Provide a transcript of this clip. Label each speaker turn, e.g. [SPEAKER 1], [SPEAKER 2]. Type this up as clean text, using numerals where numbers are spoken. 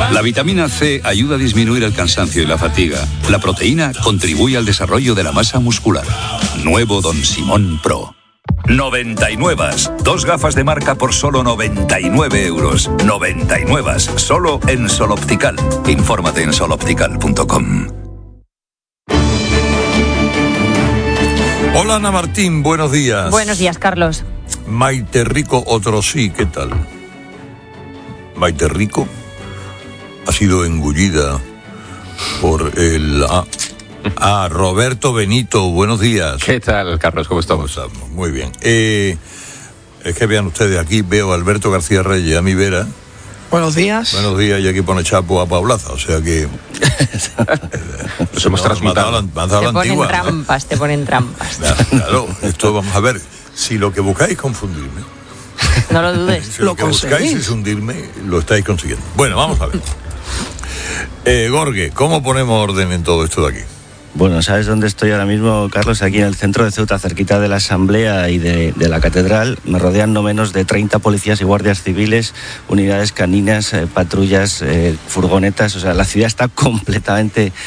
[SPEAKER 1] La vitamina C ayuda a disminuir el cansancio y la fatiga. La proteína contribuye al desarrollo de la masa muscular. Nuevo Don Simón Pro. 99. 2 gafas de marca por solo 99 euros. 99. Solo en Sol Optical. Infórmate en soloptical.com.
[SPEAKER 2] Hola Ana Martín, buenos días.
[SPEAKER 3] Buenos días, Carlos.
[SPEAKER 2] Maite Rico Otrosí, ¿qué tal? Maite Rico ha sido engullida por el... Roberto Benito, buenos días.
[SPEAKER 4] ¿Qué tal, Carlos? ¿Cómo estamos?
[SPEAKER 2] Muy bien. Es que vean ustedes, aquí veo a Alberto García Reyes a mi vera.
[SPEAKER 5] Buenos días.
[SPEAKER 2] Buenos días, y aquí pone Chapo a Paulaza, o sea que...
[SPEAKER 4] Nos hemos transmutado.
[SPEAKER 3] Te ponen trampas.
[SPEAKER 2] Claro, esto vamos a ver. Si lo que buscáis es confundirme...
[SPEAKER 3] No lo dudes.
[SPEAKER 2] Si lo que buscáis es hundirme, lo estáis consiguiendo. Bueno, vamos a ver. Gorge, ¿cómo ponemos orden en todo esto de aquí?
[SPEAKER 6] Bueno, ¿sabes dónde estoy ahora mismo, Carlos? Aquí en el centro de Ceuta, cerquita de la Asamblea y de la Catedral. Me rodean no menos de 30 policías y guardias civiles, unidades caninas, patrullas, furgonetas. O sea, la ciudad está completamente